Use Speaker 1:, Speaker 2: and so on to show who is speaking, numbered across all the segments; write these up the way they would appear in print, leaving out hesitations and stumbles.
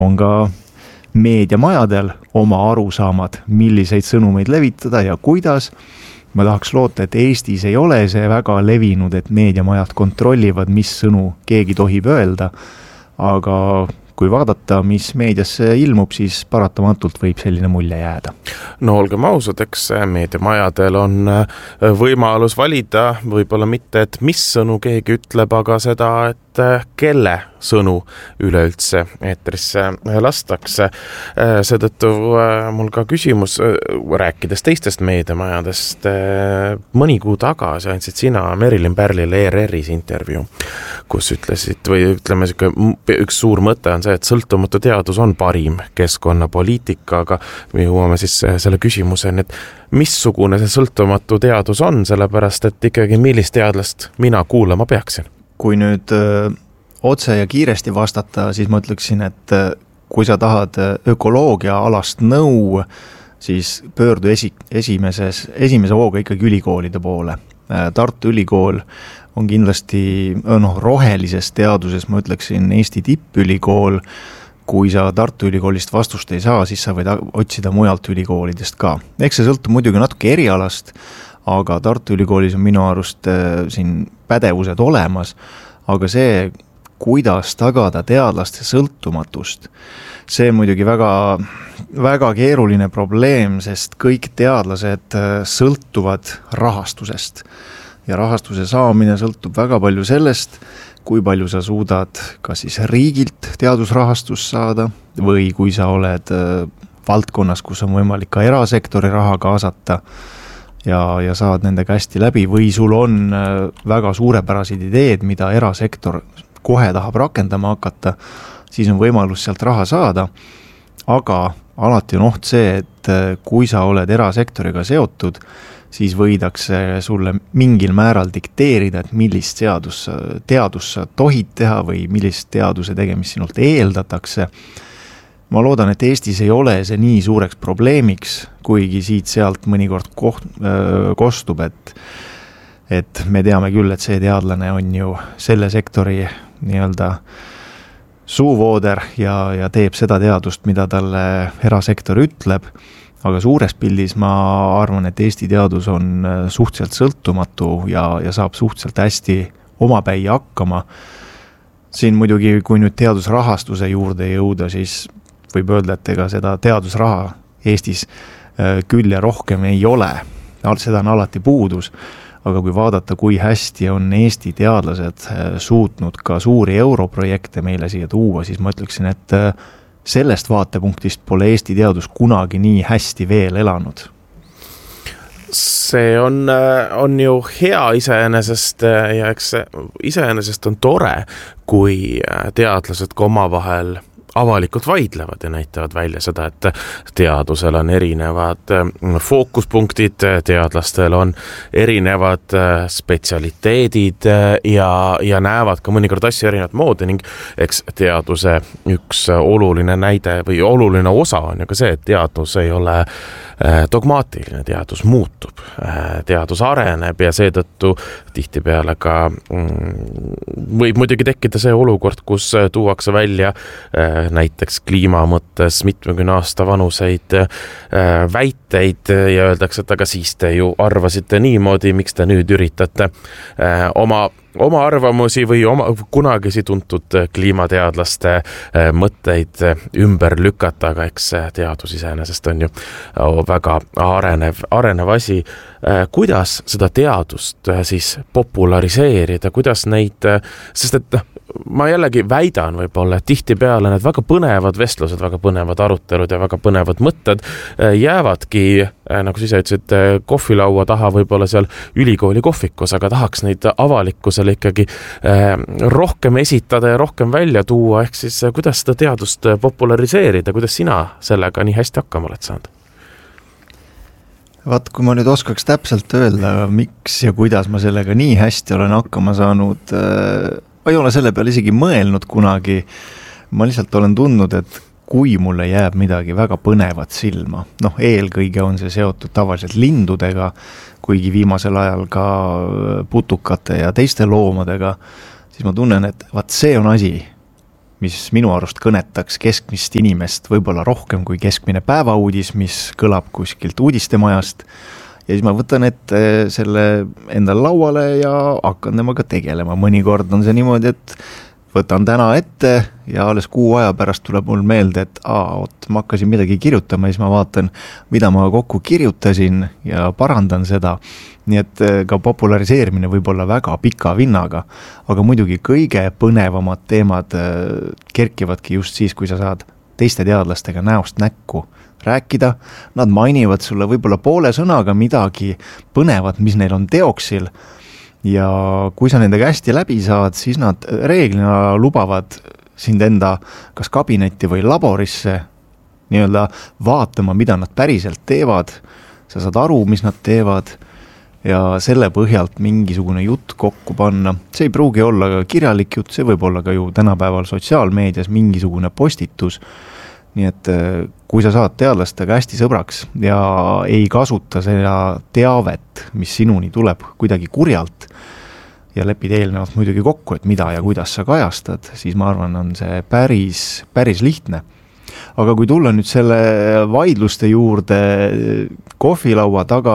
Speaker 1: on ka meediamajadel oma arusaamad, milliseid sõnumeid levitada ja kuidas. Ma tahaks loota, et Eestis ei ole see väga levinud, et meediamajad kontrollivad, mis sõnu keegi tohib öelda, aga kui vaadata, mis meediasse ilmub, siis paratamatult võib selline mulje jääda.
Speaker 2: No olgem ausad, eks meediamajadel on võimalus valida, võib-olla mitte, et mis sõnu keegi ütleb, aga seda, et kelle sõnu üleüldse eetrisse lastakse. Seetõttu mul ka küsimus, rääkides teistest meediamajadest, mõni kuu tagasi andsid sina Merilin Pärlile ERR-is intervjuu, kus ütlesid, või ütleme, üks suur mõte on see, et sõltumatu teadus on parim keskkonnapoliitika, aga me jõuame siis selle küsimuseni, et missugune see sõltumatu teadus on, sellepärast, et ikkagi millist teadlast mina kuulama peaksin?
Speaker 1: Kui nüüd otse ja kiiresti vastata, siis ma ütleksin, et kui sa tahad ökoloogia alast nõu, siis pöördu esimese hooga ikkagi ülikoolide poole. Tartu Ülikool on kindlasti rohelises teaduses, ma ütleksin, Eesti tippülikool. Kui sa Tartu Ülikoolist vastust ei saa, siis sa võid otsida mujalt ülikoolidest ka. Eks see sõltub muidugi natuke erialast, aga Tartu Ülikoolis on minu arust siin pädevused olemas, aga see, kuidas tagada teadlaste sõltumatust, see on muidugi väga, väga keeruline probleem, sest kõik teadlased sõltuvad rahastusest. Ja rahastuse saamine sõltub väga palju sellest, kui palju sa suudad kas siis riigilt teadusrahastust saada või kui sa oled valdkonnas, kus on võimalik ka erasektori raha kaasata ja saad nendega hästi läbi või sul on väga suurepärased ideed, mida erasektor kohe tahab rakendama hakata, siis on võimalus sealt raha saada, aga alati on oht see, et kui sa oled erasektoriga seotud, siis võidakse sulle mingil määral dikteerida, et millist teadus sa tohid teha või millist teaduse tegemist sinult eeldatakse. Ma loodan, et Eestis ei ole see nii suureks probleemiks, kuigi siit-sealt mõnikord kostub, et me teame küll, et see teadlane on ju selle sektori nii-öelda suuvooder ja teeb seda teadust, mida talle erasektor ütleb, aga suures pildis ma arvan, et Eesti teadus on suhteliselt sõltumatu ja saab suhteliselt hästi omapäi hakkama. Siin muidugi, kui nüüd teadusrahastuse juurde jõuda, siis võib öelda, et ega seda teadusraha Eestis küll ja rohkem ei ole. Seda on alati puudus, aga kui vaadata, kui hästi on Eesti teadlased suutnud ka suuri europrojekte meile siia tuua, siis ma ütleksin, et sellest vaatepunktist pole Eesti teadus kunagi nii hästi veel elanud.
Speaker 2: See on ju hea iseenesest ja eks iseenesest on tore, kui teadlased ka omavahel avalikult vaidlevad ja näitavad välja seda, et teadusel on erinevad fookuspunktid, teadlastel on erinevad spetsialiteedid ja näevad ka mõnikord asju erinevat moodi ning eks teaduse üks oluline näide või oluline osa on ju ka see, et teadus ei ole dogmaatiline, teadus muutub, teadus areneb ja seetõttu tihtipeale ka võib muidugi tekkida see olukord, kus tuuakse välja näiteks kliima mõttes mitmekümne aasta vanuseid väiteid ja öeldakse, et aga siis te ju arvasite niimoodi, miks te nüüd üritate oma arvamusi või kunagisi tuntud kliimateadlaste mõtteid ümber lükata, aga eks teadus iseenesest on ju väga arenev asi. Kuidas seda teadust siis populariseerida, kuidas neid, sest et ma jällegi väidan võib-olla, et tihtipeale need väga põnevad vestlused, väga põnevad arutelud ja väga põnevad mõtted jäävadki, nagu sa ise ütlesid, kohvilaua taha võib-olla seal ülikooli kohvikus, aga tahaks neid avalikkusele ikkagi rohkem esitada ja rohkem välja tuua, ehk siis kuidas seda teadust populariseerida, kuidas sina sellega nii hästi hakkama oled saanud?
Speaker 1: Vaat, kui ma nüüd oskaks täpselt öelda, miks ja kuidas ma sellega nii hästi olen hakkama saanud, ma ei ole selle peale isegi mõelnud kunagi. Ma lihtsalt olen tundnud, et kui mulle jääb midagi väga põnevat silma, eelkõige on see seotud tavaliselt lindudega, kuigi viimasel ajal ka putukate ja teiste loomadega, siis ma tunnen, et vaat see on asi, mis minu arust kõnetaks keskmist inimest võib-olla rohkem kui keskmine päevauudis, mis kõlab kuskilt uudistemajast. Ja siis ma võtan ette selle endal lauale ja hakkan temaga tegelema. Mõnikord on see niimoodi, et võtan täna ette ja alles kuu aja pärast tuleb mul meelde, et ma hakkasin midagi kirjutama ja siis ma vaatan, mida ma kokku kirjutasin ja parandan seda. Nii et ka populariseerimine võib olla väga pika vinnaga, aga muidugi kõige põnevamad teemad kerkivadki just siis, kui sa saad teiste teadlastega näost näkku rääkida. Nad mainivad sulle võib-olla poole sõnaga midagi põnevat, mis neil on teoksil. Ja kui sa nendega hästi läbi saad, siis nad reeglina lubavad sind enda kas kabinetti või laborisse nii-öelda vaatama, mida nad päriselt teevad. Sa saad aru, mis nad teevad ja selle põhjalt mingisugune jutt kokku panna. See ei pruugi olla ka kirjalik jutt, see võib olla ka ju tänapäeval sotsiaalmeedias mingisugune postitus. Nii et kui sa saad teadlastega hästi sõbraks ja ei kasuta seda teavet, mis sinuni tuleb kuidagi kurjalt ja lepid eelnevalt muidugi kokku, et mida ja kuidas sa kajastad, siis ma arvan, on see päris lihtne. Aga kui tulla nüüd selle vaidluste juurde kohvilaua taga,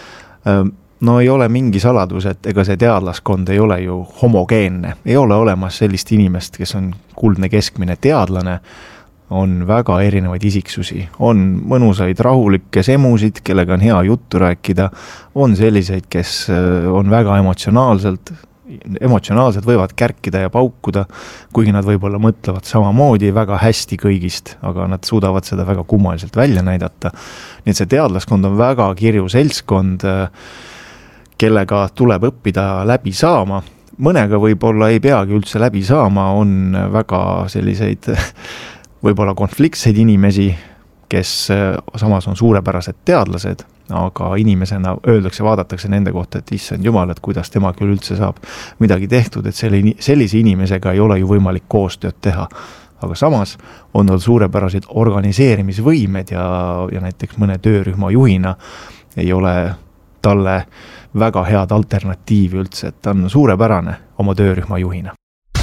Speaker 1: no ei ole mingi saladus, et ega see teadlaskond ei ole ju homogeenne. Ei ole olemas sellist inimest, kes on kuldne keskmine teadlane, on väga erinevaid isiksusi. On mõnusaid rahulikke semusid, kellega on hea juttu rääkida. On selliseid, kes on väga emotsionaalselt võivad kärkida ja paukuda, kuigi nad võib-olla mõtlevad samamoodi väga hästi kõigist, aga nad suudavad seda väga kummaliselt välja näidata. Nii et see teadlaskond on väga kirju seltskond, kellega tuleb õppida läbi saama. Mõnega võib-olla ei peagi üldse läbi saama, on väga selliseid võib-olla konfliktseid inimesi, kes samas on suurepärased teadlased, aga inimesena öeldakse, vaadatakse nende kohta, et issand jumal, et kuidas tema küll üldse saab midagi tehtud, et sellise inimesega ei ole ju võimalik koostööd teha. Aga samas on tal suurepärased organiseerimisvõimed ja näiteks mõne töörühma juhina ei ole talle väga head alternatiivi üldse, et ta on suurepärane oma töörühma juhina.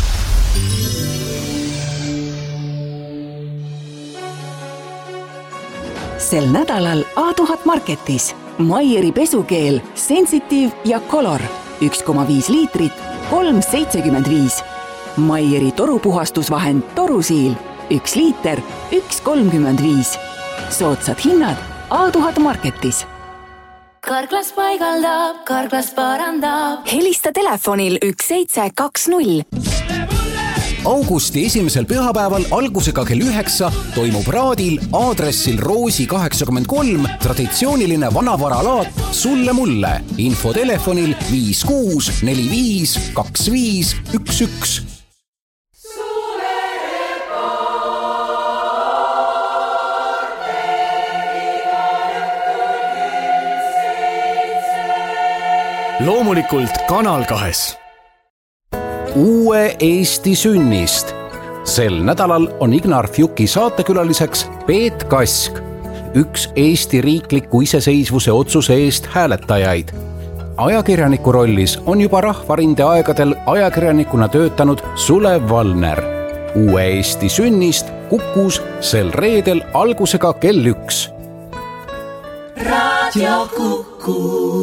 Speaker 3: Sel nädalal A1000 Marketis Maieri pesukeel Sensitive ja Color 1,5 liitrit 3,75. Maieri torupuhastusvahend Torusiil 1 liiter 1,35. Soodsad hinnad A1000 Marketis.
Speaker 4: Karklas paigaldab, Karklas parandab.
Speaker 3: Helista telefonil 1720.
Speaker 5: Augusti esimesel pühapäeval algusega kell 9 toimub Raadil aadressil Roosi 83 traditsiooniline vanavaralaat Sulle mulle. Info telefonil 5645 2511.
Speaker 6: Loomulikult Kanal 2.
Speaker 5: Uue Eesti sünnist. Sel nädalal on Ignar Fjuki saatekülaliseks Peet Kask, üks Eesti riikliku iseseisvuse otsuse eest hääletajaid. Ajakirjaniku rollis on juba Rahvarinde aegadel ajakirjanikuna töötanud Sulev Valner. Uue Eesti sünnist Kukus sel reedel algusega kell 1.
Speaker 4: Radio Kuku.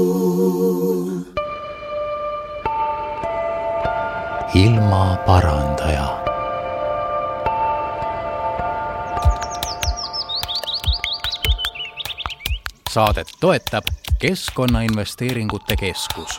Speaker 5: Ilma parandaja. Saadet toetab Keskkonnainvesteeringute Keskus.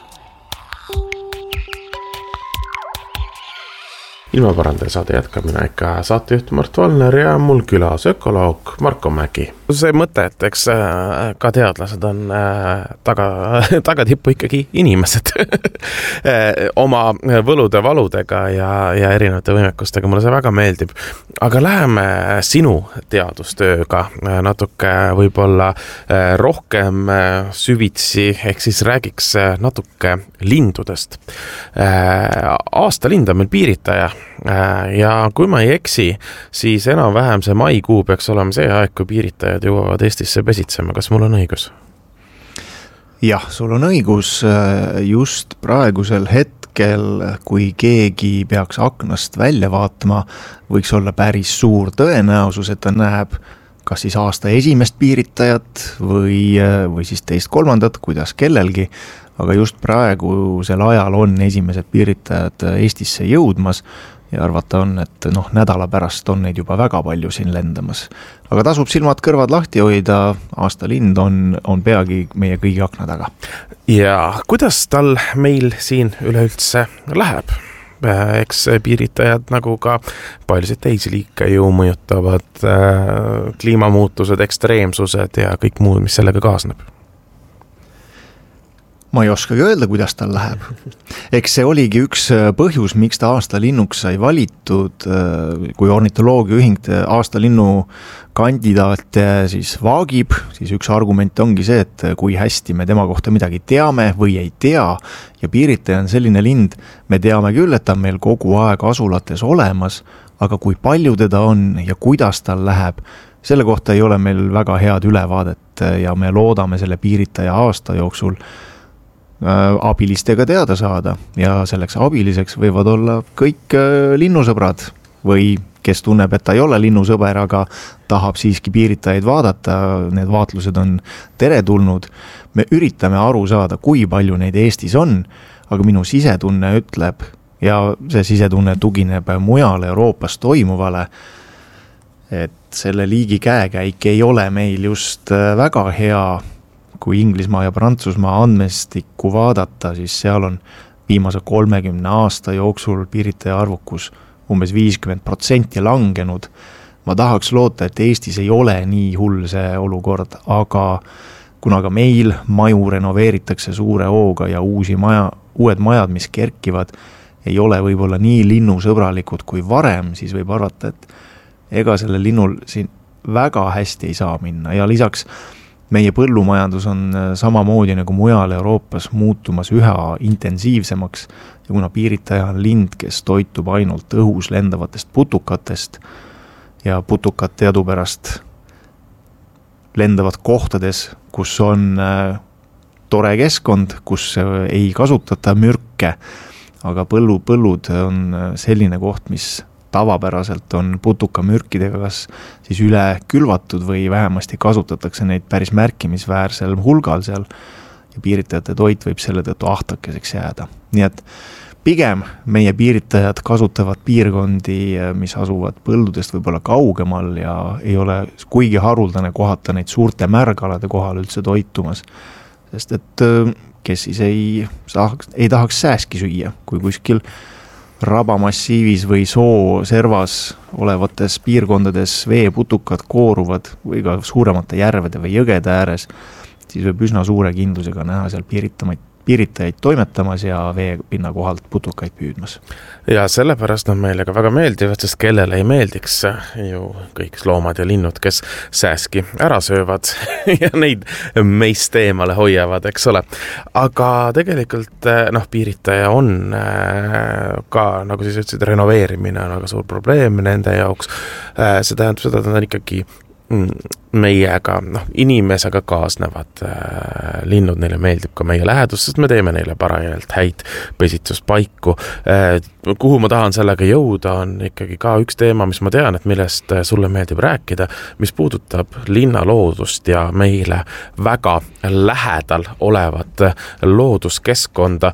Speaker 2: Ilmaparandaja saade jätkab mina ikka saatejuht Mart Valner ja mul külas ökoloog Marko Mägi. See mõte, et eks ka teadlased on tagatippu ikkagi inimesed oma võlude valudega ja erinevate võimekustega, mulle see väga meeldib. Aga läheme sinu teadustööga natuke võib-olla rohkem süvitsi, ehk siis räägiks natuke lindudest. Aastalind on meil piiritaja ja kui ma ei eksi, siis enam-vähem see maikuu peaks olema see aeg, kui piiritajad jõuavad Eestisse pesitsema. Kas mul on õigus?
Speaker 1: Jah, sul on õigus. Just praegusel hetkel hetkel, kui keegi peaks aknast välja vaatama, võiks olla päris suur tõenäosus, et ta näeb kas siis aasta esimest piiritajat või siis teist kolmandat, kuidas kellelgi, aga just praegusel ajal on esimesed piiritajad Eestisse jõudmas ja arvata on, et nädala pärast on neid juba väga palju siin lendamas. Aga tasub silmad kõrvad lahti hoida, aastalind on peagi meie kõigi akna taga.
Speaker 2: Ja kuidas tal meil siin üleüldse läheb? Eks piiritajad nagu ka paljusid teisi liike ju mõjutavad kliimamuutused, ekstreemsused ja kõik muud, mis sellega kaasneb.
Speaker 1: Ma ei oskagi öelda, kuidas tal läheb. Eks see oligi üks põhjus, miks ta aastalinnuks sai valitud, kui ornitoloogiaühing aastalinnu kandidaate siis vaagib, siis üks argument ongi see, et kui hästi me tema kohta midagi teame või ei tea ja piiritaja on selline lind, me teame küll, et ta on meil kogu aeg asulates olemas, aga kui palju teda on ja kuidas tal läheb, selle kohta ei ole meil väga head ülevaadet ja me loodame selle piiritaja aasta jooksul abilistega teada saada ja selleks abiliseks võivad olla kõik linnusõbrad või kes tunneb, et ta ei ole linnusõber, aga tahab siiski piiritajaid vaadata, need vaatlused on teretulnud. Me üritame aru saada, kui palju neid Eestis on, aga minu sisetunne ütleb ja see sisetunne tugineb mujal Euroopas toimuvale, et selle liigi käekäik ei ole meil just väga hea. Kui Inglismaa ja Prantsusmaa andmestikku vaadata, siis seal on viimase 30 aasta jooksul piiritaja arvukus umbes 50% langenud. Ma tahaks loota, et Eestis ei ole nii hull see olukord, aga kuna ka meil maju renoveeritakse suure hooga ja uued majad, mis kerkivad, ei ole võib-olla nii linnusõbralikud kui varem, siis võib arvata, et ega selle linnul siin väga hästi ei saa minna ja lisaks meie põllumajandus on samamoodi nagu mujal Euroopas muutumas üha intensiivsemaks ja kuna piiritaja on lind, kes toitub ainult õhus lendavatest putukatest ja putukad teadupärast lendavad kohtades, kus on tore keskkond, kus ei kasutata mürke, aga põllud on selline koht, mis tavapäraselt on putukamürkidega kas siis üle külvatud või vähemasti kasutatakse neid päris märkimisväärsel hulgal seal ja piiritajate toit võib selle tõttu ahtakeseks jääda. Nii et pigem meie piiritajad kasutavad piirkondi, mis asuvad põldudest võib-olla kaugemal ja ei ole kuigi haruldane kohata neid suurte märgalade kohal üldse toitumas, sest et kes siis ei tahaks sääski süüa, kui kuskil rabamassiivis või soo servas olevates piirkondades veeputukad kooruvad või ka suuremate järvede või jõgede ääres, siis võib üsna suure kindlusega näha seal piiritajaid toimetamas ja veepinna kohalt putukaid püüdmas.
Speaker 2: Ja sellepärast on meile ka väga meeldivad, sest kellele ei meeldiks ju kõik loomad ja linnud, kes sääski ära söövad ja neid meist eemale hoiavad, eks ole. Aga tegelikult piiritaja on ka, nagu siis ütlesid, renoveerimine on väga suur probleem nende jaoks. See tähendab seda, et nad on ikkagi meiega, inimesega kaasnevad linnud, neile meeldib ka meie lähedus, sest me teeme neile parajalt häid pesitsuspaiku. Kuhu ma tahan sellega jõuda, on ikkagi ka üks teema, mis ma tean, et millest sulle meeldib rääkida, mis puudutab linnaloodust ja meile väga lähedal olevat looduskeskkonda.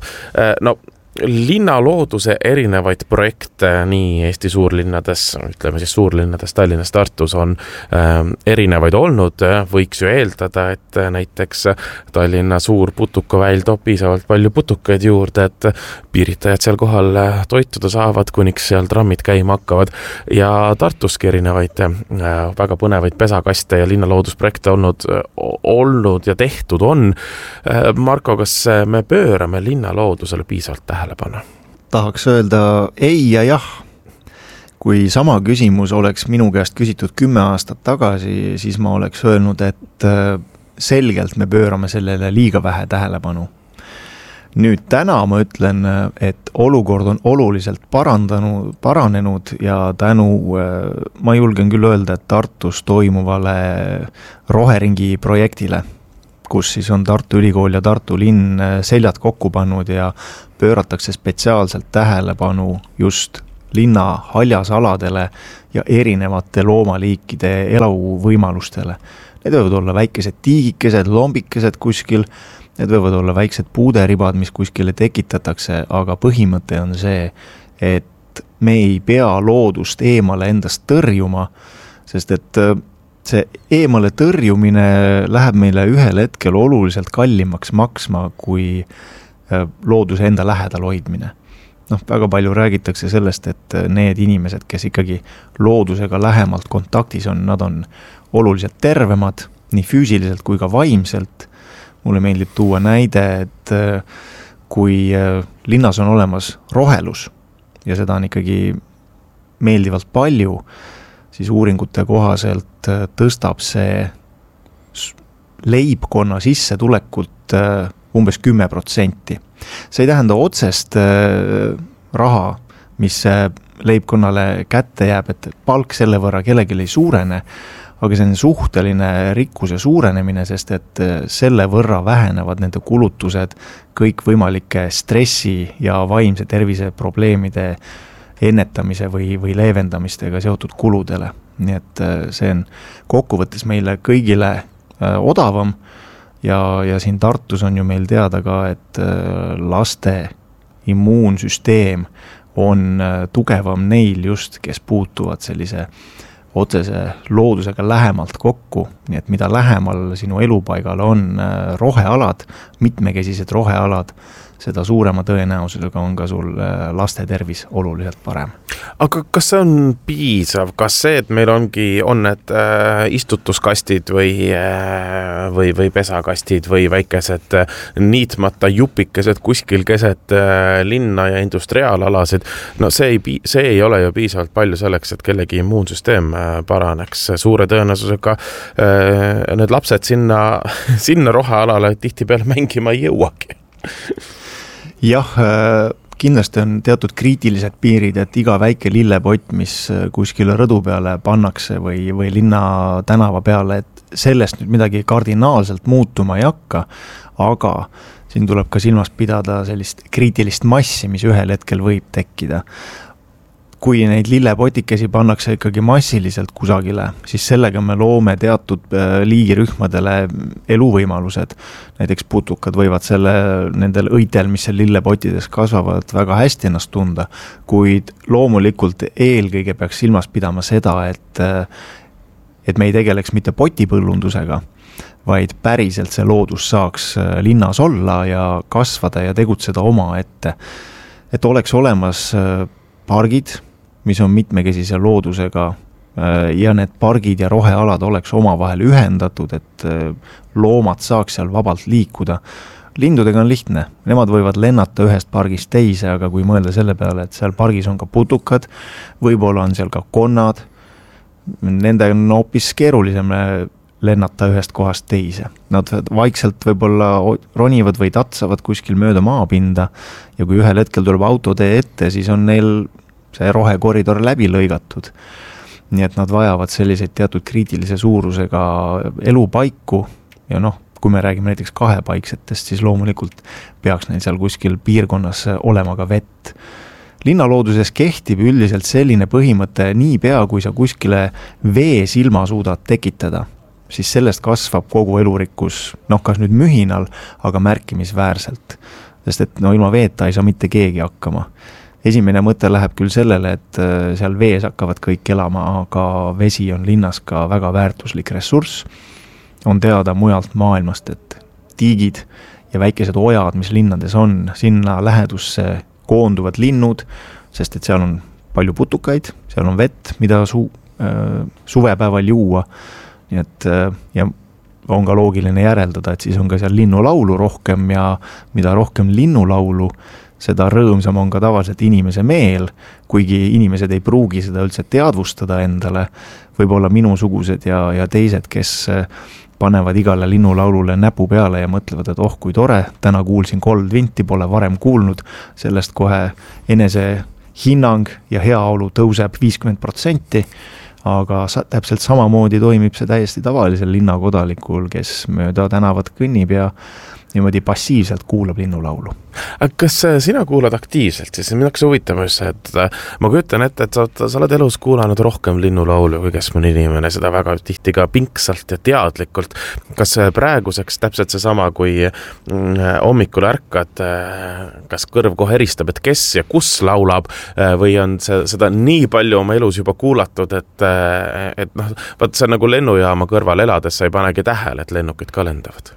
Speaker 2: Linnalooduse erinevaid projekte nii Eesti suurlinnades, ütleme siis suurlinnades Tallinnas, Tartus on erinevaid olnud. Võiks ju eeldada, et näiteks Tallinna suur putukaväil toob piisavalt palju putukaid juurde, et piiritajad seal kohal toituda saavad, kuniks seal trammid käima hakkavad. Ja Tartuski erinevaid väga põnevaid pesakaste ja linnaloodusprojekte olnud ja tehtud on. Marko, kas me pöörame linnaloodusele piisavalt tähelepanu?
Speaker 1: Tahaks öelda ei ja jah. Kui sama küsimus oleks minu käest küsitud 10 aastat tagasi, siis ma oleks öelnud, et selgelt me pöörame sellele liiga vähe tähelepanu. Nüüd täna ma ütlen, et olukord on oluliselt paranenud ja tänu, ma julgen küll öelda, et Tartus toimuvale roheringi projektile kus siis on Tartu Ülikool ja Tartu linn seljad kokku pannud ja pööratakse spetsiaalselt tähelepanu just linna haljasaladele ja erinevate loomaliikide eluvõimalustele. Need võivad olla väikesed tiigikesed, lombikesed kuskil, need võivad olla väiksed puuderibad, mis kuskile tekitatakse, aga põhimõte on see, et me ei pea loodust eemale endast tõrjuma, sest et see eemale tõrjumine läheb meile ühel hetkel oluliselt kallimaks maksma kui looduse enda lähedal hoidmine. Väga palju räägitakse sellest, et need inimesed, kes ikkagi loodusega lähemalt kontaktis on, nad on oluliselt tervemad, nii füüsiliselt kui ka vaimselt. Mulle meeldib tuua näide, et kui linnas on olemas rohelus ja seda on ikkagi meeldivalt palju, siis uuringute kohaselt tõstab see leibkonna sissetulekut umbes 10%. See ei tähenda otsest raha, mis leibkonnale kätte jääb, et palk selle võrra kellelgi ei suurene, aga see on suhteline rikkuse suurenemine, sest et selle võrra vähenevad nende kulutused kõik võimalike stressi ja vaimse tervise probleemide ennetamise või leevendamistega seotud kuludele. Nii et see on kokkuvõttes meile kõigile odavam ja siin Tartus on ju meil teada ka, et laste immuunsüsteem on tugevam neil just, kes puutuvad sellise otsese loodusega lähemalt kokku, nii et mida lähemal sinu elupaigal on rohealad, mitmekesised rohealad, seda suurema tõenäosusega on ka sul laste tervis oluliselt parem.
Speaker 2: Aga kas see on piisav? Kas see, et meil on need istutuskastid või pesakastid või väikesed niitmata jupikesed kuskil keset linna ja industriaalalasid, see ei ole ju piisavalt palju selleks, et kellegi immuunsüsteem paraneks. Suure tõenäosusega need lapsed sinna rohealale tihtipeale mängima ei jõuagi.
Speaker 1: Jah, kindlasti on teatud kriitilised piirid, et iga väike lillepott, mis kuskile rõdu peale pannakse või linna tänava peale, et sellest nüüd midagi kardinaalselt muutuma ei hakka, aga siin tuleb ka silmas pidada sellist kriitilist massi, mis ühel hetkel võib tekkida. Kui neid lillepotikesi pannakse ikkagi massiliselt kusagile, siis sellega me loome teatud liigirühmadele eluvõimalused. Näiteks putukad võivad nendel õitel, mis seal lillepotides kasvavad, väga hästi ennast tunda, kuid loomulikult eelkõige peaks silmas pidama seda, et me ei tegeleks mitte potipõllundusega, vaid päriselt see loodus saaks linnas olla ja kasvada ja tegutseda oma ette. Et oleks olemas pargid, mis on mitmekesise loodusega ja need pargid ja rohealad oleks omavahel ühendatud, et loomad saaks seal vabalt liikuda. Lindudega on lihtne, nemad võivad lennata ühest pargist teise, aga kui mõelda selle peale, et seal pargis on ka putukad, võib-olla on seal ka konnad, nende on hoopis keerulisem lennata ühest kohast teise. Nad vaikselt võib-olla ronivad või tatsavad kuskil mööda maapinda ja kui ühel hetkel tuleb autotee ette, siis on neil see rohekoridor läbi lõigatud. Nii et nad vajavad selliseid teatud kriitilise suurusega elupaiku ja kui me räägime näiteks kahepaiksetest, siis loomulikult peaks neil seal kuskil piirkonnas olema ka vett. Linnalooduses kehtib üldiselt selline põhimõte, niipea kui sa kuskile veesilma suudad tekitada, siis sellest kasvab kogu elurikkus, kas nüüd mühinal, aga märkimisväärselt. Sest et ilma veeta ei saa mitte keegi hakkama. Esimene mõte läheb küll sellele, et seal vees hakkavad kõik elama, aga vesi on linnas ka väga väärtuslik ressurss. On teada mujalt maailmast, et tiigid ja väikesed ojad, mis linnades on, sinna lähedusse koonduvad linnud, sest et seal on palju putukaid, seal on vett, mida suvepäeval juua. Nii et ja on ka loogiline järeldada, et siis on ka seal linnulaulu rohkem ja mida rohkem linnulaulu, seda rõõmsam on ka tavaliselt inimese meel, kuigi inimesed ei pruugi seda üldse teadvustada endale, võib-olla minusugused ja teised, kes panevad igale linnulaulule näpu peale ja mõtlevad, et kui tore, täna kuulsin koldvinti, pole varem kuulnud, sellest kohe enese hinnang ja heaolu tõuseb 50%, aga täpselt samamoodi toimib see täiesti tavalisel linnakodanikul, kes mööda tänavat kõnnib ja niimoodi passiivselt kuulab linnulaulu.
Speaker 2: Kas sina kuulad aktiivselt, siis mind hakkas huvitama just see, et ma kujutan ette, et sa oled elus kuulanud rohkem linnulaulu kui keskmine inimene, seda väga tihti ka pinksalt ja teadlikult. Kas praeguseks täpselt seesama, kui hommikul ärkad, kas kõrv kohe eristab, et kes ja kus laulab või on seda nii palju oma elus juba kuulatud, et noh, vaat see nagu lennujaama kõrval elades sa ei panegi tähele, et lennukid ka lendavad?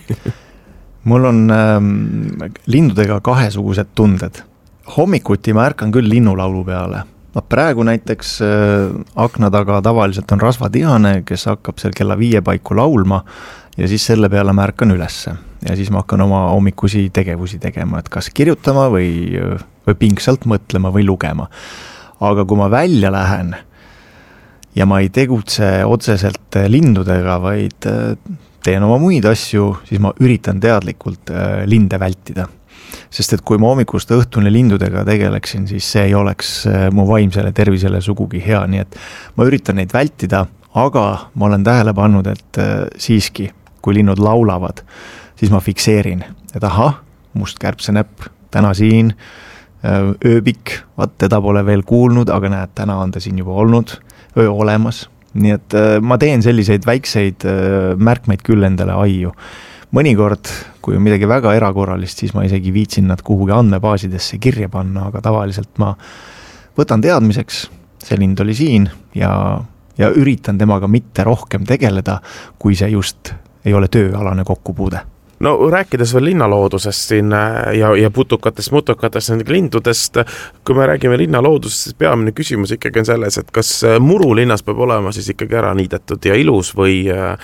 Speaker 1: Mul on lindudega kahesugused tunded. Hommikuti ma ärkan küll linnulaulu peale. Praegu näiteks akna taga tavaliselt on rasvatihane, kes hakkab seal kella 5 paiku laulma ja siis selle peale ma ärkan ülesse. Ja siis ma hakkan oma hommikusi tegevusi tegema, et kas kirjutama või pingsalt mõtlema või lugema. Aga kui ma välja lähen ja ma ei tegutse otseselt lindudega, vaid teen oma muid asju, siis ma üritan teadlikult linde vältida. Sest et kui ma hommikust õhtuni lindudega tegeleksin, siis see ei oleks mu vaimsele tervisele sugugi hea, nii et ma üritan neid vältida, aga ma olen tähele pannud, et siiski, kui linnud laulavad, siis ma fikseerin, et ahah, must kärbsenäpp, täna siin, ööbik, vaat teda pole veel kuulnud, aga näed, täna on ta siin juba olnud, olemas. Nii et ma teen selliseid väikseid märkmeid küll endale aiu. Mõnikord, kui on midagi väga erakorralist, siis ma isegi viitsin nad kuhugi andmebaasidesse kirja panna, aga tavaliselt ma võtan teadmiseks, see lind oli siin ja üritan temaga mitte rohkem tegeleda, kui see just ei ole tööalane kokkupuude.
Speaker 2: No rääkides veel linnaloodusest siin ja putukatest, mutukatest, lindudest, kui me räägime linnaloodusest, siis peamine küsimus ikkagi on selles, et kas muru linnas peab olema siis ikkagi ära niidetud ja ilus või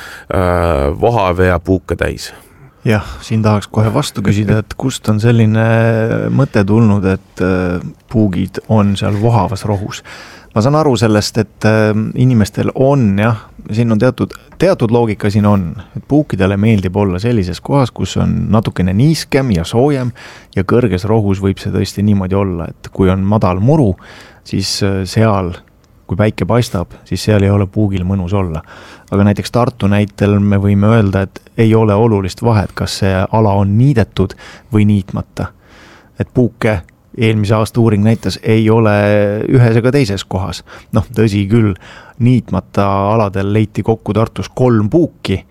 Speaker 2: vohave ja puuke täis?
Speaker 1: Jah, siin tahaks kohe vastu küsida, et kust on selline mõte tulnud, et puugid on seal vohavas rohus. Ma saan aru sellest, et inimestel on, jah, siin on teatud loogika siin on, et puukidele meeldib olla sellises kohas, kus on natukene niiskem ja soojem ja kõrges rohus võib see tõesti niimoodi olla, et kui on madal muru, siis seal, kui päike paistab, siis seal ei ole puugil mõnus olla. Aga näiteks Tartu näitel me võime öelda, et ei ole olulist vahet, kas see ala on niidetud või niitmata. Et puuke eelmise aasta uuring näitas, ei ole ühes ega teises kohas. Noh, tõsi küll, niitmata aladel leiti kokku Tartus 3 puuki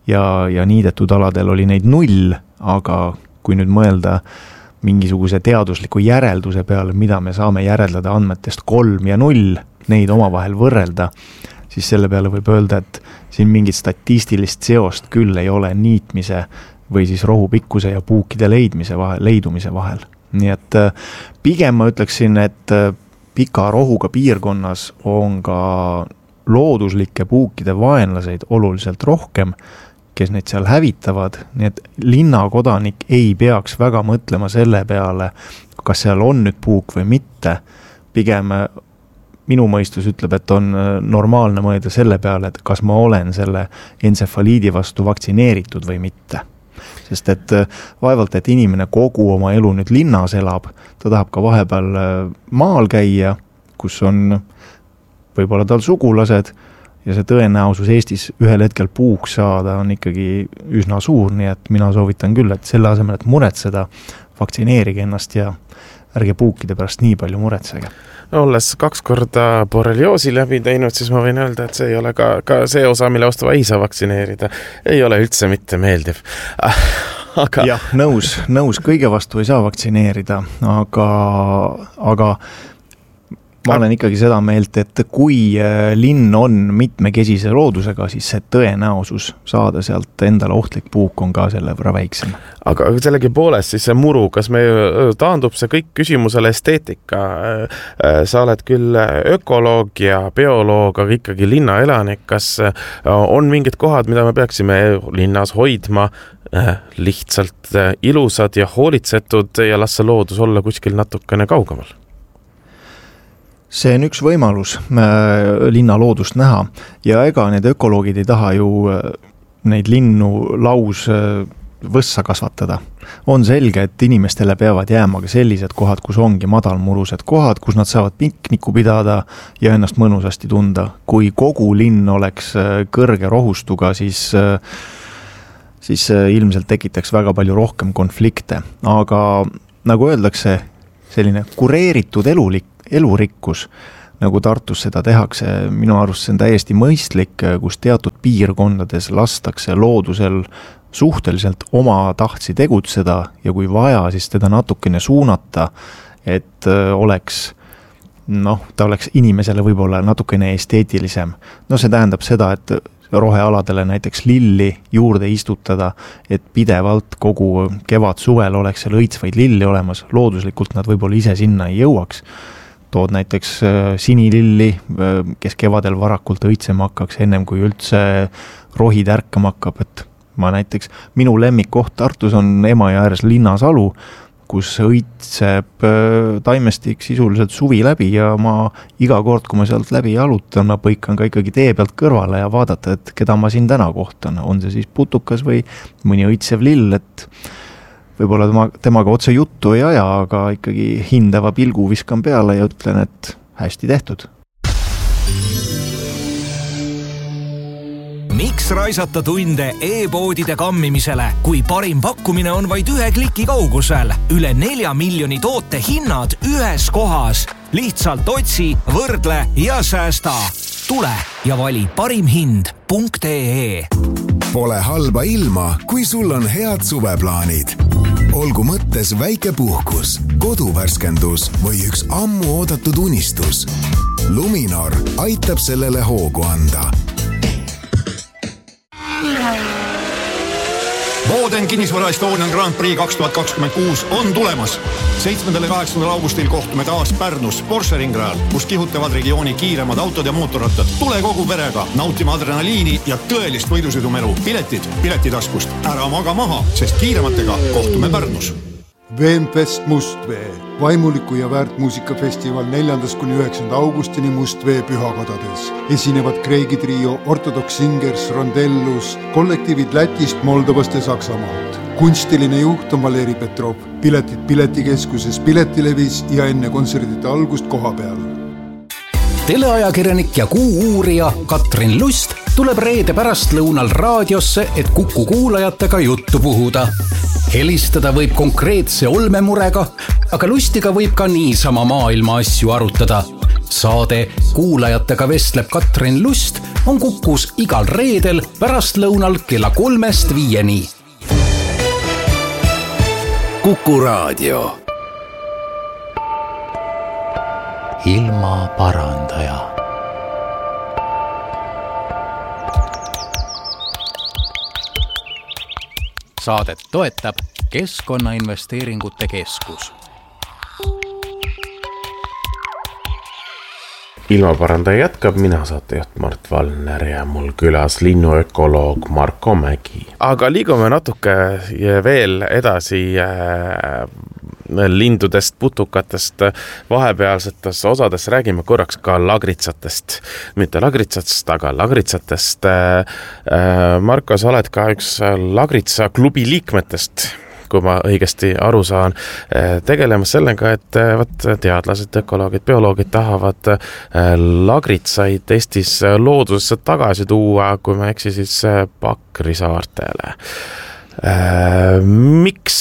Speaker 1: ja niidetud aladel oli neid 0, aga kui nüüd mõelda mingisuguse teadusliku järelduse peale, mida me saame järeldada andmetest 3 ja 0, neid omavahel võrrelda, siis selle peale võib öelda, et siin mingit statistilist seost küll ei ole niitmise või siis rohupikkuse ja puukide leidumise vahel. Nii et pigem ma ütleksin, et pika rohuga piirkonnas on ka looduslikke puukide vaenlaseid oluliselt rohkem, kes neid seal hävitavad, nii et linnakodanik ei peaks väga mõtlema selle peale, kas seal on nüüd puuk või mitte. Pigem minu mõistus ütleb, et on normaalne mõelda selle peale, et kas ma olen selle entsefaliidi vastu vaktsineeritud või mitte. Sest et vaevalt, et inimene kogu oma elu nüüd linnas elab, ta tahab ka vahepeal maal käia, kus on võib-olla tal sugulased ja see tõenäosus Eestis ühel hetkel puuks saada on ikkagi üsna suur, nii et mina soovitan küll, et selle asemel, et muretseda, vaktsineerige ennast ja ärge puukide pärast nii palju muretsege.
Speaker 2: Olles 2 korda borrelioosi läbi teinud, siis ma võin öelda, et see ei ole ka see osa, mille vastu ei saa vaktsineerida, ei ole üldse mitte meeldiv. Aga... Jah, nõus, kõige vastu ei saa vaktsineerida, aga ma olen ikkagi seda meelt, et kui linn on mitmekesise loodusega, siis see tõenäosus saada sealt endale ohtlik puuk on ka selle võrra väiksem. Aga sellegi poolest siis see muru, kas me taandub see kõik küsimusele esteetika? Sa oled küll ökoloog ja bioloog, aga ikkagi linnaelanik. Kas on mingid kohad, mida me peaksime linnas hoidma, lihtsalt ilusad ja hoolitsetud ja las see loodus olla kuskil natukene kaugemal? See on üks võimalus linna loodust näha ja ega need ökoloogid ei taha ju neid linnu
Speaker 1: võssa kasvatada. On selge, et inimestele peavad jääma ka sellised kohad, kus ongi madalmurused kohad, kus nad saavad pikniku pidada ja ennast mõnusasti tunda. Kui kogu linn oleks kõrge rohustuga, siis ilmselt tekitaks väga palju rohkem konflikte. Aga nagu öeldakse, selline kureeritud elurikkus, nagu Tartus seda tehakse, minu arust see on täiesti mõistlik, kus teatud piirkondades lastakse loodusel suhteliselt oma tahtsi tegutseda ja kui vaja, siis teda natukene suunata, et ta oleks inimesele võib-olla natukene esteetilisem. See tähendab seda, et rohealadele näiteks lilli juurde istutada, et pidevalt kogu kevad-suvel oleks seal õitsvaid lilli olemas, looduslikult nad võib-olla ise sinna ei jõuaks. Tood näiteks sinililli, kes kevadel varakult õitsema hakkaks, ennem kui üldse rohid ärkama hakkab, et minu lemmikkoht Tartus on Emajõe ääres Linnasalu, kus õitseb taimestik sisuliselt suvi läbi ja ma iga kord, kui ma sealt läbi jalutan, ma põikan ka ikkagi tee pealt kõrvale ja vaadata, et keda ma siin täna kohtan. On see siis putukas või mõni õitsev lill, et võib-olla temaga otse juttu ei aja, aga ikkagi hindava pilgu viskan peale ja ütlen, et hästi tehtud.
Speaker 7: Miks raisata tunde e-poodide kammimisele, kui parim pakkumine on vaid 1 kliki kaugusel? Üle 4 miljoni toote hinnad ühes kohas. Lihtsalt otsi, võrdle ja säästa. Tule ja vali parimhind.ee.
Speaker 8: Pole halba ilma, kui sul on head suveplaanid. Olgu mõttes väike puhkus, koduvärskendus või üks ammu oodatud unistus. Luminor aitab sellele hoogu anda.
Speaker 9: Boden Kinnisvara Estonian Grand Prix 2026 on tulemas. 7. ja 8. augustil kohtume taas Pärnus Porsche ringrajal, kus kihutavad regiooni kiiremad autod ja mootorrattad. Tule kogu perega nautima adrenaliini ja tõelist võidusõidumelu. Piletid piletitaskust. Ära maga maha, sest kiirematega kohtume Pärnus.
Speaker 10: Veenfest Mustvee, vaimuliku ja väärtmuusikafestival 4.–9. augustini Mustvee pühakodades. Esinevad Kreegi trio, Ortodox Singers, Rondellus, kollektiivid Lätist, Moldovast ja Saksamaalt. Kunstiline juht on Valeri Petrov. Piletid Piletikeskuses, Piletilevis ja enne kontserdite algust koha peal.
Speaker 5: Teleajakirjanik ja kuu-uurija Katrin Lust tuleb reede pärastlõunal raadiosse, et Kuku kuulajatega juttu puhuda. Helistada võib konkreetse olmemurega, aga Lustiga võib ka niisama maailma asju arutada. Saade Kuulajatega vestleb Katrin Lust on Kukus igal reedel pärastlõunal kella 3-5.
Speaker 8: Kuku raadio.
Speaker 5: Ilma parandaja. Saadet toetab Keskkonnainvesteeringute Keskus.
Speaker 2: Ilmaparandaja jätkab, mina saatejuht Mart Valner ja mul külas linnuökoloog Marko Mägi. Aga liigume natuke veel edasi lindudest, putukatest, vahepealsetest osadest, räägime korraks ka lagritsatest. Mitte lagritsatest, aga lagritsatest. Marko, sa oled ka üks lagritsa klubi liikmetest, kui ma õigesti aru saan, tegelemas sellega, et teadlased, ökoloogid, bioloogid tahavad lagritsaid Eestis loodusesse tagasi tuua, kui ma eksi siis Pakri saartele. Miks?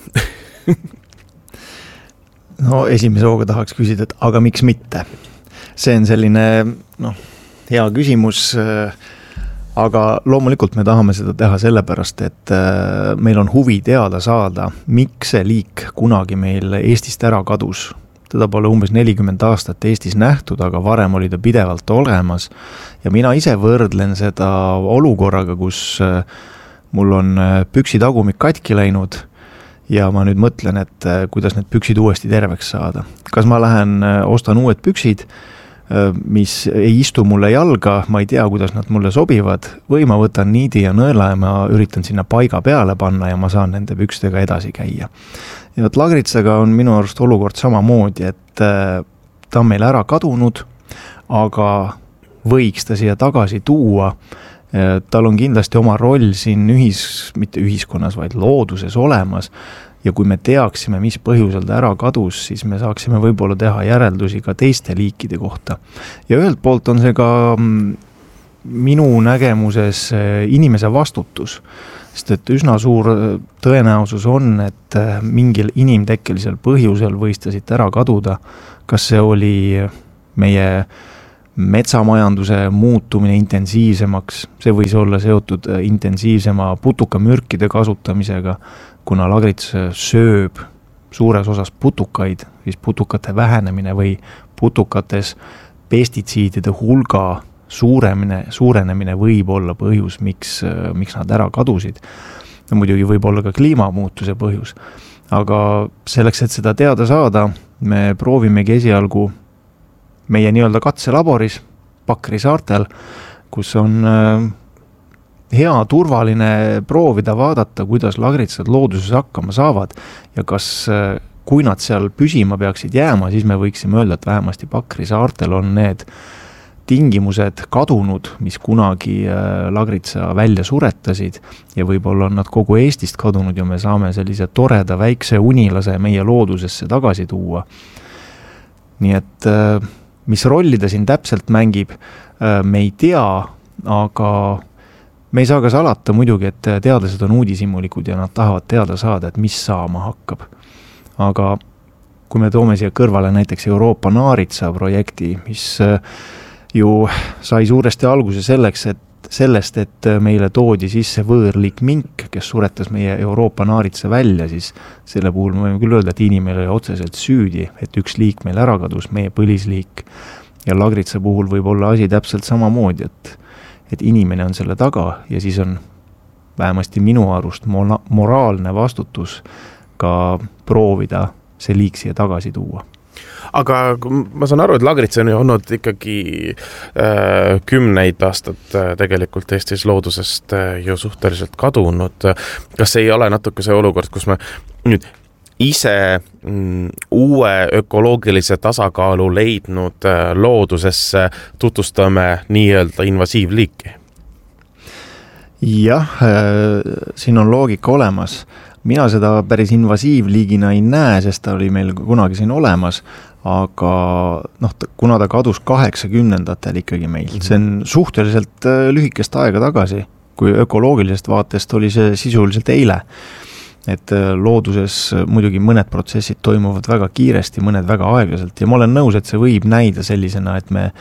Speaker 1: No esimese hooga tahaks küsida, et aga miks mitte? See on selline hea küsimus, aga loomulikult me tahame seda teha sellepärast, et meil on huvi teada saada, miks see liik kunagi meil Eestist ära kadus. Teda pole umbes 40 aastat Eestis nähtud, aga varem oli ta pidevalt olemas ja mina ise võrdlen seda olukorraga, kus mul on püksitagumik katki läinud ja ma nüüd mõtlen, et kuidas need püksid uuesti terveks saada. Kas ma lähen, ostan uued püksid, mis ei istu mulle jalga, ma ei tea, kuidas nad mulle sobivad, või ma võtan niidi ja nõela ja ma üritan sinna paiga peale panna ja ma saan nende pükstega edasi käia. Ja lagritsaga on minu arust olukord samamoodi, et ta on meil ära kadunud, aga võiks ta siia tagasi tuua tal on kindlasti oma roll siin mitte ühiskonnas, vaid looduses olemas ja kui me teaksime, mis põhjusel ta ära kadus, siis me saaksime võib-olla teha järeldusi ka teiste liikide kohta. Ja ühelt poolt on see ka minu nägemuses inimese vastutus, sest et üsna suur tõenäosus on, et mingil inimtekkelisel põhjusel võis ta siit ära kaduda, kas see oli meie metsamajanduse muutumine intensiivsemaks, see võis olla seotud intensiivsema putukamürkide kasutamisega, kuna Lagrits sööb suures osas putukaid, siis putukate vähenemine või putukates pestitsiidide hulga suurenemine võib olla põhjus, miks nad ära kadusid. Ja muidugi võib olla ka kliimamuutuse põhjus. Aga selleks, et seda teada saada, me proovimegi esialgu meie nii-öelda katselaboris Pakri saartel, kus on hea turvaline proovida vaadata, kuidas lagritsad looduses hakkama saavad ja kas, kui nad seal püsima peaksid jääma, siis me võiksime öelda, et vähemasti Pakri saartel on need tingimused kadunud, mis kunagi lagritsa välja suretasid ja võib-olla on nad kogu Eestist kadunud ja me saame sellise toreda väikse unilase meie loodusesse tagasi tuua. Nii et mis rolli ta siin täpselt mängib, me ei tea, aga me ei saa ka salata muidugi, et teadlased on uudishimulikud ja nad tahavad teada saada, et mis saama hakkab. Aga kui me toome siia kõrvale näiteks Euroopa naaritsa projekti, mis ju sai suuresti alguse sellest, et meile toodi sisse võõrliik mink, kes suretas meie Euroopa naaritsa välja, siis selle puhul me võime küll öelda, et inimene oli otseselt süüdi, et üks liik meil ära kadus, meie põlisliik. Ja lagritsa puhul võib olla asi täpselt samamoodi, et inimene on selle taga ja siis on vähemasti minu arust moraalne vastutus ka proovida see liik siia tagasi tuua.
Speaker 2: Aga ma saan aru, et lagrits on ju olnud ikkagi 10 aastat tegelikult Eestis loodusest ju suhteliselt kadunud. Kas ei ole natuke see olukord, kus me nüüd ise uue ökoloogilise tasakaalu leidnud loodusesse tutvustame nii-öelda invasiivliiki?
Speaker 1: Jah, siin on loogika olemas. Mina seda päris invasiivliigina ei näe, sest ta oli meil kunagi siin olemas, aga kuna ta kadus 80-ndatel ikkagi meil, see on suhteliselt lühikest aega tagasi, kui ökoloogilisest vaatest oli see sisuliselt eile. Et looduses muidugi mõned protsessid toimuvad väga kiiresti, mõned väga aeglaselt ja ma olen nõus, et see võib näida sellisena, et me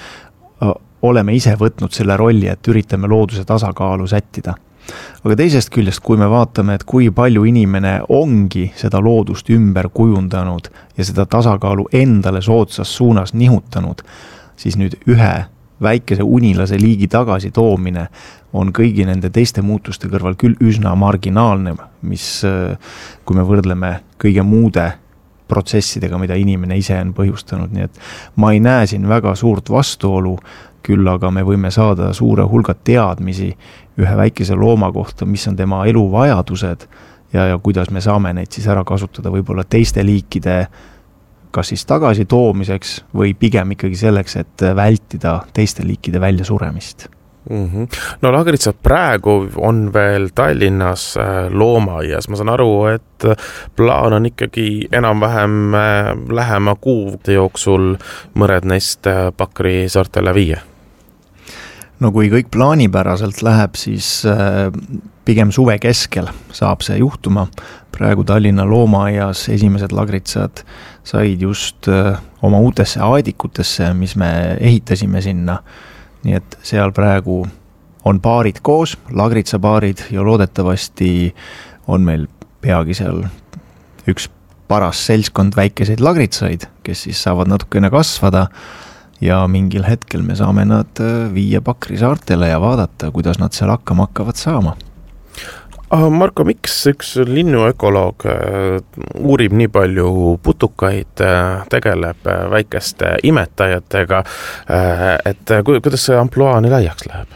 Speaker 1: oleme ise võtnud selle rolli, et üritame looduse tasakaalu sättida. Aga teisest küljest, kui me vaatame, et kui palju inimene ongi seda loodust ümber kujundanud ja seda tasakaalu endale soodsas suunas nihutanud, siis nüüd ühe väikese unilase liigi tagasi toomine on kõigi nende teiste muutuste kõrval küll üsna marginaalne, mis kui me võrdleme kõige muude protsessidega, mida inimene ise on põhjustanud, nii et ma ei näe siin väga suurt vastuolu, küll aga me võime saada suure hulga teadmisi ühe väikese looma kohta, mis on tema eluvajadused ja kuidas me saame neid siis ära kasutada võib-olla teiste liikide kas siis tagasi toomiseks või pigem ikkagi selleks, et vältida teiste liikide välja suremist.
Speaker 2: No lagritsad praegu on veel Tallinnas loomaaias. Ma saan aru, et plaan on ikkagi enam-vähem lähema kuude jooksul mõned neist Pakri saartele viia.
Speaker 1: No kui kõik plaanipäraselt läheb, siis pigem suve keskel saab see juhtuma. Praegu Tallinna loomaaias esimesed lagritsad said just oma uutesse aedikutesse, mis me ehitasime sinna. Nii et seal praegu on paarid koos, lagritsapaarid ja loodetavasti on meil peagi seal üks paras seltskond väikeseid lagritsaid, kes siis saavad natukene kasvada ja mingil hetkel me saame nad viia Pakri saartele ja vaadata, kuidas nad seal hakkama hakkavad saama.
Speaker 2: Marko, miks üks linnuökoloog uurib nii palju putukaid, tegeleb väikeste imetajatega, et kuidas see ampluaa nii laiaks läheb?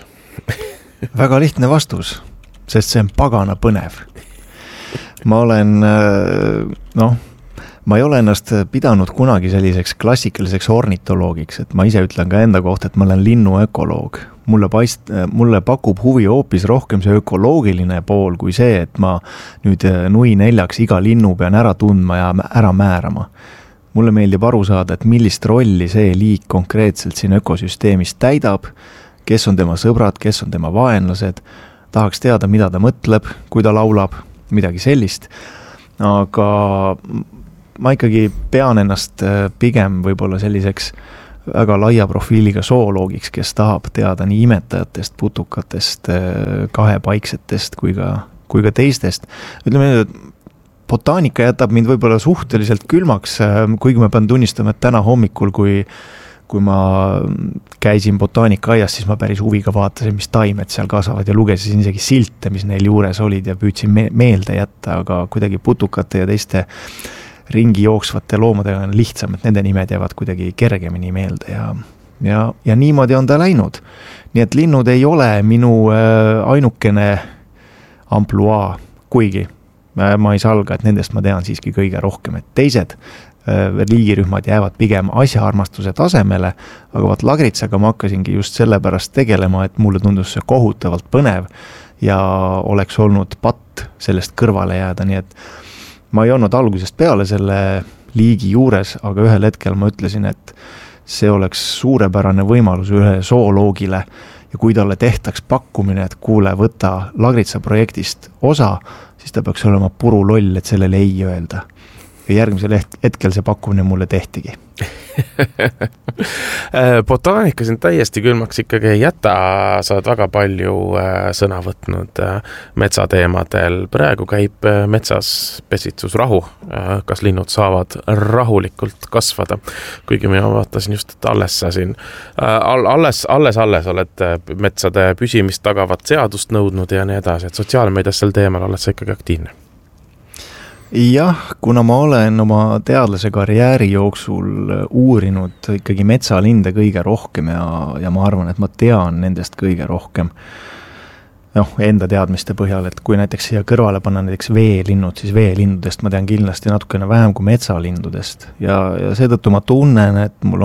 Speaker 1: Väga lihtne vastus, sest see on pagana põnev. Ma olen, ma ei ole ennast pidanud kunagi selliseks klassikaliseks ornitoloogiks, et ma ise ütlen ka enda kohta, et ma olen linnuökoloog. Mulle pakub huvi hoopis rohkem see ökoloogiline pool kui see, et ma nüüd nui neljaks iga linnu pean ära tundma ja ära määrama. Mulle meeldib aru saada, et millist rolli see liik konkreetselt siin ökosüsteemis täidab, kes on tema sõbrad, kes on tema vaenlased, tahaks teada, mida ta mõtleb, kui ta laulab, midagi sellist. Aga ma ikkagi pean ennast pigem võib-olla selliseks väga laia profiiliga zooloogiks, kes tahab teada nii imetajatest, putukatest, kahepaiksetest kui ka teistest. Ütleme, et botaanika jätab mind võib-olla suhteliselt külmaks, kuigi ma pean tunnistama, et täna hommikul, kui ma käisin botaanika-aias, siis ma päris huviga vaatasin, mis taimed seal kasvavad ja lugesin isegi silte, mis neil juures olid ja püüdsin meelde jätta, aga kuidagi putukate ja teiste ringi jooksvate loomadega on lihtsam, et nende nimed jäävad kuidagi kergemini meelde ja niimoodi on ta läinud. Nii et linnud ei ole minu ainukene ampluaa, kuigi ma ei salga, et nendest ma tean siiski kõige rohkem, et teised liigirühmad jäävad pigem asjaarmastuse tasemele, aga vaat lagritsaga ma hakkasingi just sellepärast tegelema, et mulle tundus see kohutavalt põnev ja oleks olnud patt sellest kõrvale jääda, nii et ma ei olnud algusest peale selle liigi juures, aga ühel hetkel ma ütlesin, et see oleks suurepärane võimalus ühe zooloogile ja kui talle tehtaks pakkumine, et kuule, võta lagritsa projektist osa, siis ta peaks olema puru loll, et sellele ei öelda. Ja järgmisel hetkel see pakkumine mulle tehtigi.
Speaker 2: Botaanika sind täiesti külmaks ikkagi ei jäta, sa oled väga palju sõna võtnud metsateemadel. Praegu käib metsas pesitsusrahu, kas linnud saavad rahulikult kasvada. Kuigi ma vaatasin just, et alles sa siin, alles oled metsade püsimist tagavat seadust nõudnud ja nii edasi, et sotsiaalmeedias sel teemal oled sa ikkagi aktiivne.
Speaker 1: Jah, kuna ma olen oma teadlase karjääri jooksul uurinud ikkagi metsalinde kõige rohkem ja ma arvan, et ma tean nendest kõige rohkem enda teadmiste põhjal, et kui näiteks siia kõrvale panna näiteks veelinnud, siis veelindudest ma tean kindlasti natukene vähem kui metsalindudest ja seetõttu ma tunnen, et mul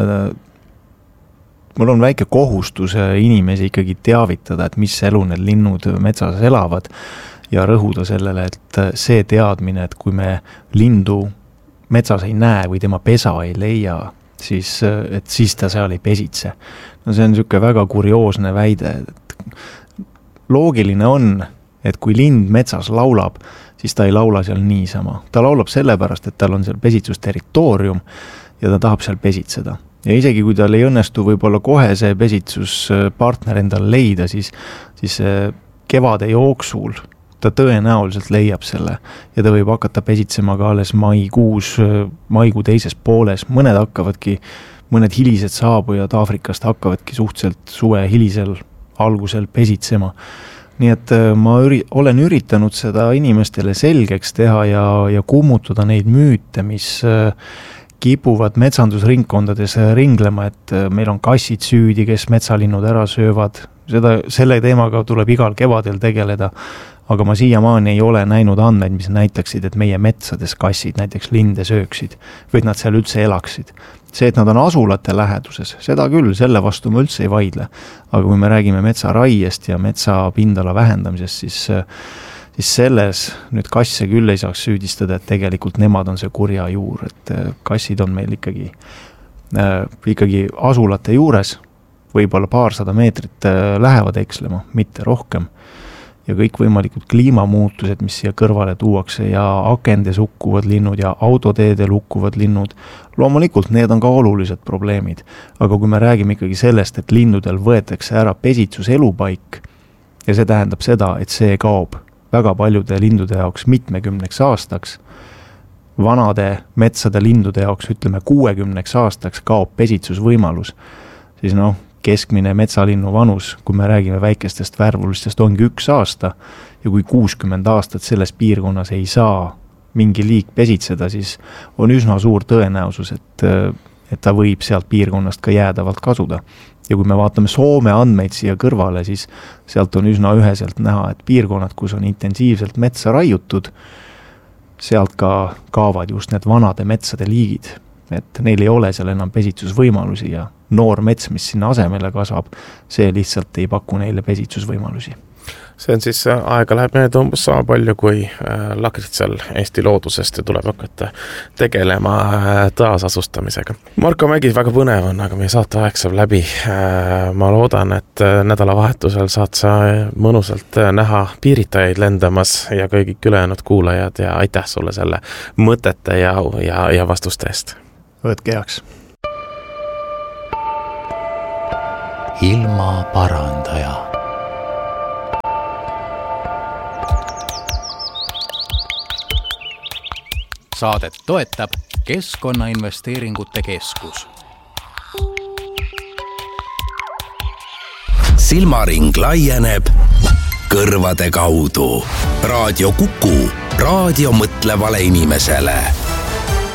Speaker 1: on väike kohustus inimesi ikkagi teavitada, et mis elu need linnud metsas elavad ja rõhuda sellele, et see teadmine, et kui me lindu metsas ei näe või tema pesa ei leia, siis ta seal ei pesitse. No see on niisugune väga kurioosne väide. Loogiline on, et kui lind metsas laulab, siis ta ei laula seal niisama. Ta laulab sellepärast, et tal on seal pesitsusterritoorium ja ta tahab seal pesitseda. Ja isegi kui tal ei õnnestu võib-olla kohe see pesitsuspartner endal leida, siis kevade jooksul ta tõenäoliselt leiab selle ja ta võib hakata pesitsema ka alles maikuu teises pooles. Mõned hilised saabujad Aafrikast hakkavadki suhteliselt suve hilisel algusel pesitsema. Nii et ma olen üritanud seda inimestele selgeks teha ja kummutada neid müüte, mis kipuvad metsandusringkondades ringlema, et meil on kassid süüdi, kes metsalinnud ära söövad. Selle teemaga tuleb igal kevadel tegeleda, aga ma siiamaani ei ole näinud andmeid, mis näitaksid, et meie metsades kassid näiteks linde sööksid või et nad seal üldse elaksid. See, et nad on asulate läheduses, seda küll, selle vastu ma üldse ei vaidle. Aga kui me räägime metsaraiest ja metsapindala vähendamisest, siis selles nüüd kasse küll ei saaks süüdistada, et tegelikult nemad on see kurja juur, et kassid on meil ikkagi asulate juures, võib-olla 200 meetrit lähevad ekslema, mitte rohkem. Ja kõik võimalikud kliimamuutused, mis siia kõrvale tuuakse ja akendes hukkuvad linnud ja autoteedel hukkuvad linnud, loomulikult need on ka olulised probleemid. Aga kui me räägime ikkagi sellest, et linnudel võetakse ära pesitsus elupaik ja see tähendab seda, et see kaob väga paljude lindude jaoks 70 aastaks, vanade metsade lindude jaoks ütleme 60 aastaks kaob pesitsusvõimalus, siis keskmine metsalinnu vanus, kui me räägime väikestest värvulistest, ongi 1 aasta ja kui 60 aastat selles piirkonnas ei saa mingi liik pesitseda, siis on üsna suur tõenäosus, et ta võib sealt piirkonnast ka jäädavalt kasuda. Ja kui me vaatame Soome andmeid siia kõrvale, siis sealt on üsna üheselt näha, et piirkonnad, kus on intensiivselt metsa raiutud, sealt ka kaavad just need vanade metsade liigid, et neil ei ole seal enam pesitsusvõimalusi ja noor mets, mis sinna asemele kasvab, see lihtsalt ei paku neile pesitsusvõimalusi.
Speaker 2: See on siis, aega läheb meelde umbes sama palju kui lakritsal Eesti loodusest ja tuleb hakata tegelema taasasustamisega. Marko Mägi, väga põnev on, aga meie saateaeg saab läbi. Ma loodan, et nädalavahetusel saad sa mõnusalt näha piiritajaid lendamas ja kõik ülejäänud kuulajad ja aitäh sulle selle mõtete ja vastuste eest.
Speaker 1: Võtke heaks.
Speaker 5: Ilma parandaja. Saadet toetab Keskkonnainvesteeringute Keskus.
Speaker 11: Silmaring laieneb kõrvade kaudu. Raadio Kuku, raadio mõtlevale inimesele.